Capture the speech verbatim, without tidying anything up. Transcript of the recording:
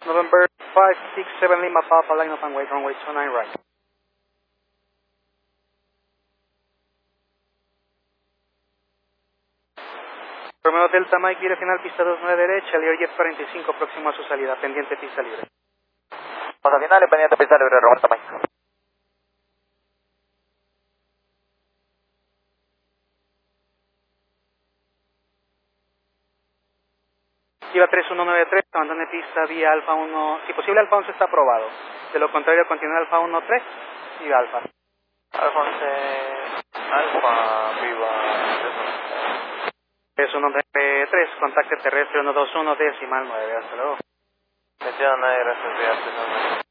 November five six seven Lima Papa, line up and wait, runway two nine right. Romeo Delta Mike, direccional pista dos nueve derecha, Learjet cuarenta y cinco, próximo a su salida, pendiente pista libre. Pasa final, pendiente pista libre, Roberto Mike. Iba tres uno nueve tres, abandone pista vía Alfa uno, si posible Alfa once está aprobado, de lo contrario continúa Alfa uno tres y Alfa. Alfa once, Alfa, viva. tres uno nueve tres, contacto terrestre uno dos uno decimal nueve, hasta luego. Mención, gracias,